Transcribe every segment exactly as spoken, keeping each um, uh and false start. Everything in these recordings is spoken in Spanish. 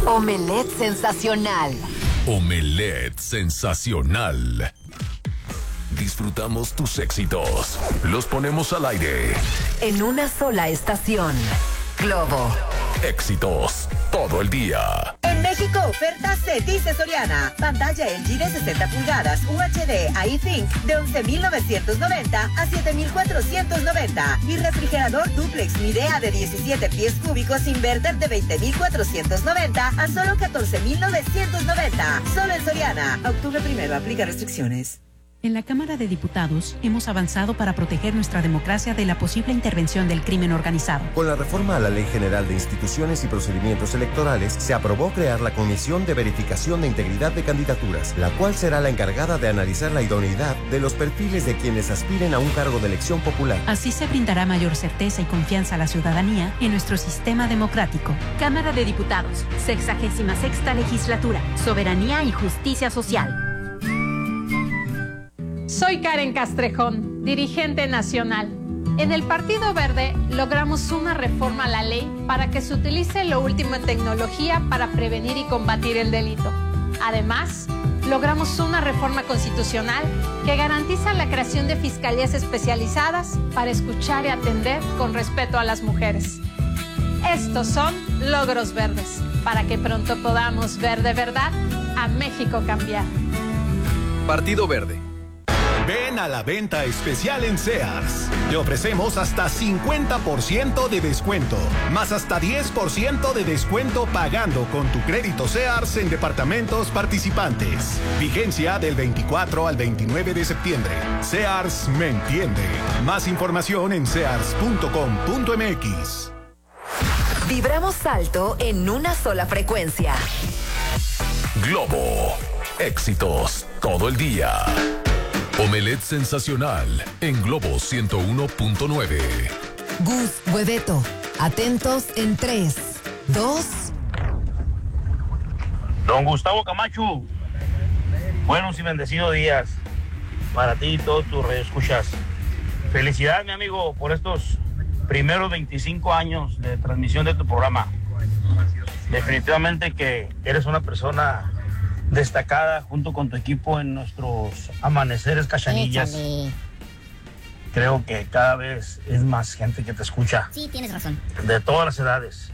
Omelette sensacional. Omelette sensacional. Disfrutamos tus éxitos. Los ponemos al aire. En una sola estación. Globo. Éxitos todo el día. En México, ofertas se dice Soriana. Pantalla L G de sesenta pulgadas U H D iThink de once mil novecientos noventa a siete mil cuatrocientos noventa. Y refrigerador duplex Midea de diecisiete pies cúbicos inverter de veinte mil cuatrocientos noventa a solo catorce mil novecientos noventa. Solo en Soriana. Octubre primero, aplica restricciones. En la Cámara de Diputados hemos avanzado para proteger nuestra democracia de la posible intervención del crimen organizado. Con la reforma a la Ley General de Instituciones y Procedimientos Electorales, se aprobó crear la Comisión de Verificación de Integridad de Candidaturas, la cual será la encargada de analizar la idoneidad de los perfiles de quienes aspiren a un cargo de elección popular. Así se brindará mayor certeza y confianza a la ciudadanía en nuestro sistema democrático. Cámara de Diputados, sexagésima sexta legislatura, soberanía y justicia social. Soy Karen Castrejón, dirigente nacional. En el Partido Verde logramos una reforma a la ley para que se utilice lo último en tecnología para prevenir y combatir el delito. Además, logramos una reforma constitucional que garantiza la creación de fiscalías especializadas para escuchar y atender con respeto a las mujeres. Estos son logros verdes, para que pronto podamos ver de verdad a México cambiar. Partido Verde. Ven a la venta especial en Sears. Te ofrecemos hasta cincuenta por ciento de descuento, más hasta diez por ciento de descuento pagando con tu crédito Sears en departamentos participantes. Vigencia del veinticuatro al veintinueve de septiembre. Sears me entiende. Más información en sears punto com punto m x. Vibramos alto en una sola frecuencia. Globo. Éxitos todo el día. Omelette sensacional en Globo ciento uno punto nueve. Gus, Hueveto, atentos en tres, dos. Don Gustavo Camacho, buenos y bendecidos días para ti y todos tus radioescuchas. Felicidades, mi amigo, por estos primeros veinticinco años de transmisión de tu programa. Definitivamente que eres una persona destacada junto con tu equipo en nuestros amaneceres cachanillas. Échale. Creo que cada vez es más gente que te escucha. Sí, tienes razón. De todas las edades.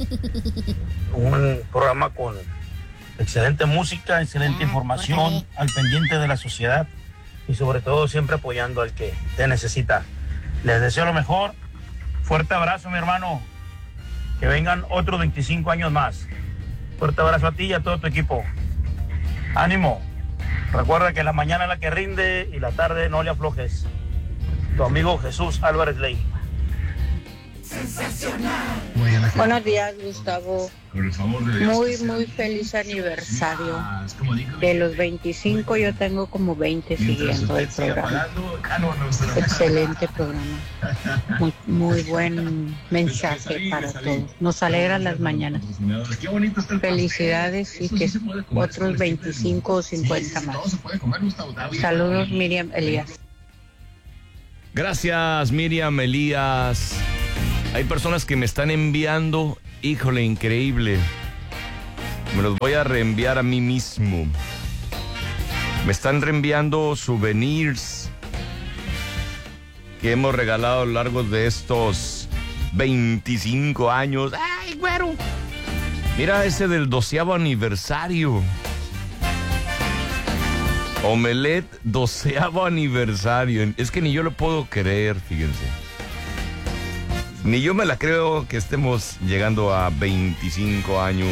Un programa con excelente música, excelente ah, información, córtale. Al pendiente de la sociedad y sobre todo siempre apoyando al que te necesita. Les deseo lo mejor. Fuerte abrazo, mi hermano. Que vengan otros veinticinco años más. Fuerte abrazo a ti y a todo tu equipo. Ánimo, recuerda que la mañana es la que rinde y la tarde no le aflojes. Tu amigo Jesús Álvarez Ley. Sensacional. Buenos días, Gustavo. Muy, muy feliz aniversario. De los veinticinco yo tengo como veinte siguiendo el programa. Excelente programa. Muy, muy buen mensaje para todos. Nos alegran las mañanas. Felicidades y que otros veinticinco o cincuenta más. Saludos, Miriam Elías. Gracias, Miriam Elías. Hay personas que me están enviando, híjole, increíble. Me los voy a reenviar a mí mismo. Me están reenviando souvenirs que hemos regalado a lo largo de estos veinticinco años. ¡Ay, güero! Mira ese del doceavo aniversario. Omelette, doceavo aniversario. Es que ni yo lo puedo creer, fíjense. Ni yo me la creo que estemos llegando a veinticinco años.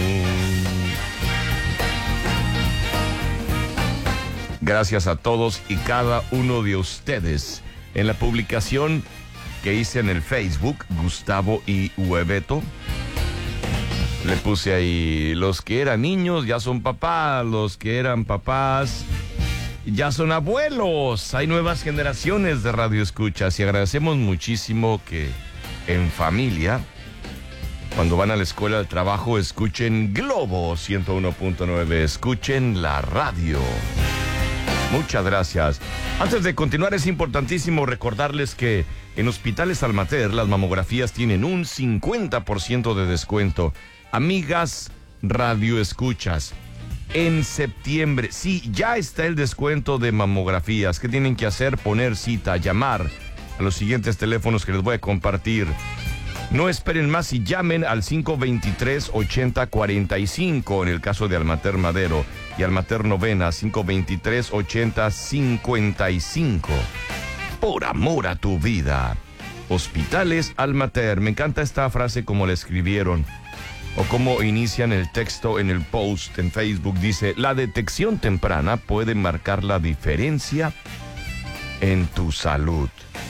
Gracias a todos y cada uno de ustedes. En la publicación que hice en el Facebook, Gustavo y Hueveto, le puse ahí, los que eran niños ya son papás, los que eran papás ya son abuelos. Hay nuevas generaciones de radioescuchas y agradecemos muchísimo que en familia, cuando van a la escuela, al trabajo, escuchen Globo ciento uno punto nueve, escuchen la radio. Muchas gracias. Antes de continuar, es importantísimo recordarles que en Hospitales Almater las mamografías tienen un cincuenta por ciento de descuento. Amigas, radio escuchas. En septiembre, sí, ya está el descuento de mamografías. ¿Qué tienen que hacer? Poner cita, llamar a los siguientes teléfonos que les voy a compartir. No esperen más y llamen al cinco veintitrés, ochenta cuarenta y cinco en el caso de Almater Madero y Almater Novena, cinco veintitrés, ochenta cincuenta y cinco. Por amor a tu vida. Hospitales Almater. Me encanta esta frase como la escribieron o como inician el texto en el post en Facebook. Dice, la detección temprana puede marcar la diferencia en tu salud.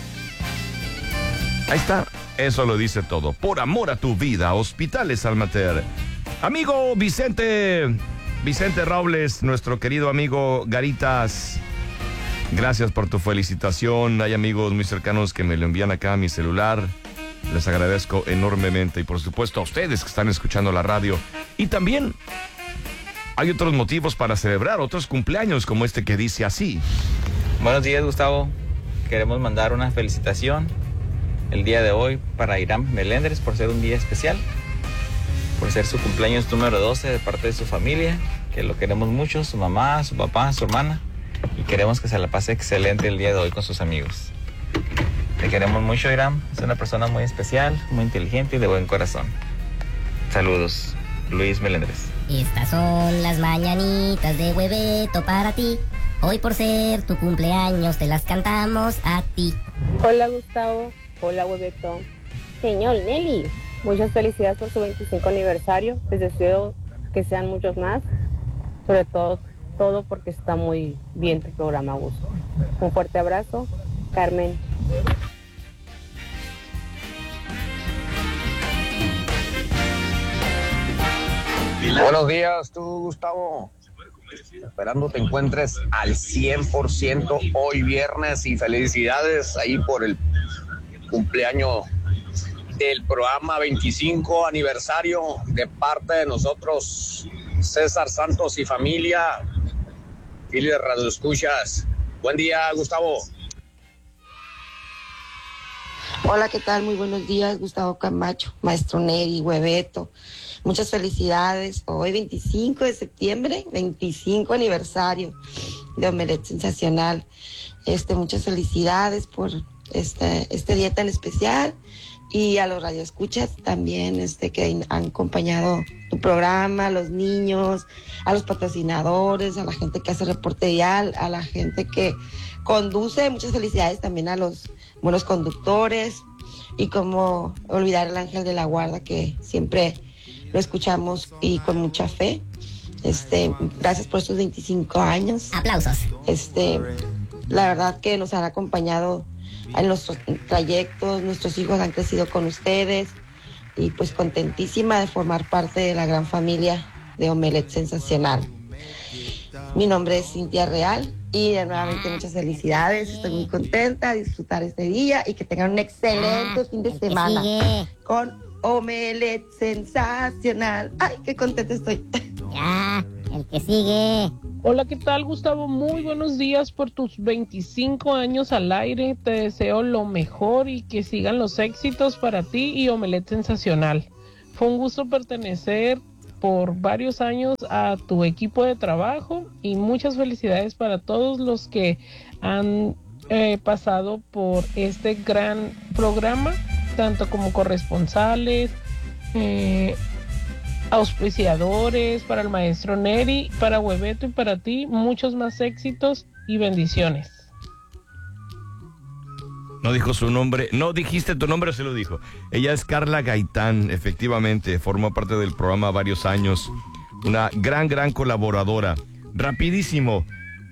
Ahí está. Eso lo dice todo. Por amor a tu vida, Hospitales Almater. Amigo Vicente, Vicente Robles, nuestro querido amigo Garitas, gracias por tu felicitación. Hay amigos muy cercanos que me lo envían acá a mi celular. Les agradezco enormemente. Y por supuesto a ustedes que están escuchando la radio. Y también hay otros motivos para celebrar, otros cumpleaños como este que dice así. Buenos días, Gustavo. Queremos mandar una felicitación el día de hoy para Irán Melendres por ser un día especial, por ser su cumpleaños número doce de parte de su familia, que lo queremos mucho, su mamá, su papá, su hermana, y queremos que se la pase excelente el día de hoy con sus amigos. Te queremos mucho, Irán, es una persona muy especial, muy inteligente y de buen corazón. Saludos, Luis Melendres. Estas son las mañanitas de Hueveto para ti. Hoy por ser tu cumpleaños te las cantamos a ti. Hola, Gustavo. Hola, Hueveto. Señor Nelly, muchas felicidades por su veinticinco aniversario. Les deseo que sean muchos más. Sobre todo, todo porque está muy bien tu programa, Gusto. Un fuerte abrazo, Carmen. Buenos días, tú, Gustavo. Esperando te encuentres al cien por ciento hoy viernes y felicidades ahí por el cumpleaños del programa veinticinco aniversario de parte de nosotros, César Santos y familia. Y de Radio Escuchas. Buen día, Gustavo. Hola, ¿qué tal? Muy buenos días, Gustavo Camacho, Maestro Neri, Hueveto. Muchas felicidades. Hoy veinticinco de septiembre, veinticinco aniversario de Omelet Sensacional. Este, muchas felicidades por este, este día tan especial, y a los radioescuchas también este, que han acompañado tu programa, a los niños, a los patrocinadores, a la gente que hace reporte vial, a la gente que conduce. Muchas felicidades también a los buenos conductores, y como olvidar el ángel de la guarda, que siempre lo escuchamos y con mucha fe. Este, gracias por estos veinticinco años. Aplausos. Este, la verdad que nos han acompañado en nuestros trayectos, nuestros hijos han crecido con ustedes, y pues contentísima de formar parte de la gran familia de Omelet Sensacional. Mi nombre es Cintia Real, y de nuevamente muchas felicidades. Estoy muy contenta de disfrutar este día y que tengan un excelente fin de semana con Omelet Sensacional. Ay, qué contenta estoy. Ya, el que sigue. Hola, ¿qué tal, Gustavo? Muy buenos días por tus veinticinco años al aire. Te deseo lo mejor y que sigan los éxitos para ti y Omelet Sensacional. Fue un gusto pertenecer por varios años a tu equipo de trabajo, y muchas felicidades para todos los que han eh, pasado por este gran programa, tanto como corresponsales, eh, auspiciadores, para el maestro Neri, para Hueveto y para ti. Muchos más éxitos y bendiciones. No dijo su nombre, no dijiste tu nombre, se lo dijo. Ella es Carla Gaitán, efectivamente, formó parte del programa varios años. Una gran, gran colaboradora. Rapidísimo.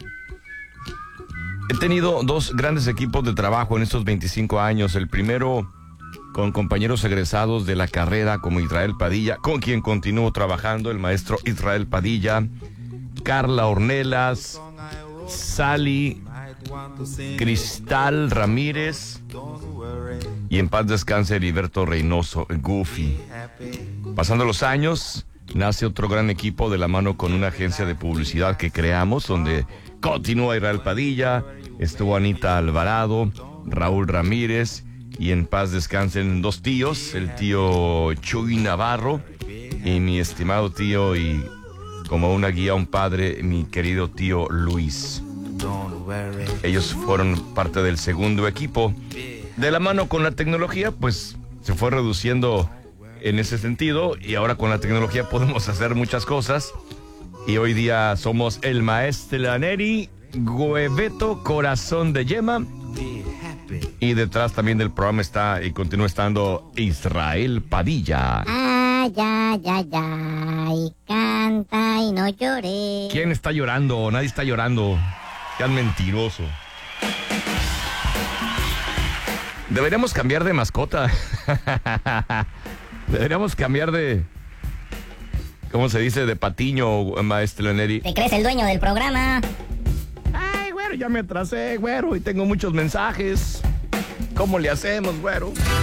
He tenido dos grandes equipos de trabajo en estos veinticinco años. El primero con compañeros egresados de la carrera como Israel Padilla, con quien continúo trabajando, el maestro Israel Padilla, Carla Ornelas, Sally, Cristal Ramírez, y en paz descanse Heriberto Reynoso, Goofy. Pasando los años, nace otro gran equipo de la mano con una agencia de publicidad que creamos, donde continúa Israel Padilla, estuvo Anita Alvarado, Raúl Ramírez, y en paz descansen dos tíos, el tío Chuy Navarro y mi estimado tío y como una guía, un padre, mi querido tío Luis. Ellos fueron parte del segundo equipo. De la mano con la tecnología, pues se fue reduciendo en ese sentido y ahora con la tecnología podemos hacer muchas cosas. Y hoy día somos el Maestro Neri, Hueveto, Corazón de Yema. Y detrás también del programa está y continúa estando Israel Padilla. Ay, ay, ay, ay, canta y no llores. ¿Quién está llorando? Nadie está llorando. Sean mentiroso. Deberíamos cambiar de mascota. Deberíamos cambiar de... ¿Cómo se dice? De patiño, Maestro Neri. ¿Te crees el dueño del programa? Ay, güero, ya me atrasé, güero, y tengo muchos mensajes. ¿Cómo le hacemos, güero?